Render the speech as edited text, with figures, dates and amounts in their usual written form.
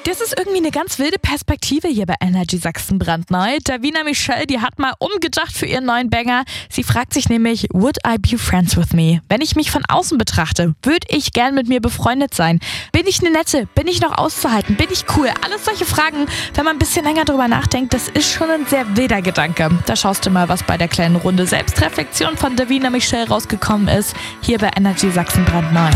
Das ist irgendwie eine ganz wilde Perspektive hier bei Energy Sachsen brandneu. Davina Michelle, die hat mal umgedacht für ihren neuen Banger. Sie fragt sich nämlich, would I be friends with me? Wenn ich mich von außen betrachte, würde ich gern mit mir befreundet sein? Bin ich eine Nette? Bin ich noch auszuhalten? Bin ich cool? Alles solche Fragen, wenn man ein bisschen länger drüber nachdenkt, das ist schon ein sehr wilder Gedanke. Da schaust du mal, was bei der kleinen Runde Selbstreflexion von Davina Michelle rausgekommen ist. Hier bei Energy Sachsen brandneu.